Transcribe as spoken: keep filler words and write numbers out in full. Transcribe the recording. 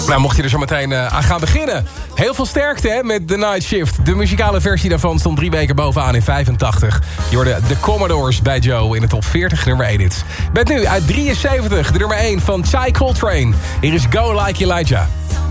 Nou, mocht je er zo meteen uh, aan gaan beginnen. Heel veel sterkte hè, met The Night Shift. De muzikale versie daarvan stond drie weken bovenaan in vijfentachtig. Je hoorde The Commodores bij Joe in de top veertig nummer één hits. Met nu uit drieënzeventig de nummer één van Chai Coltrane. Hier is Go Like Elijah.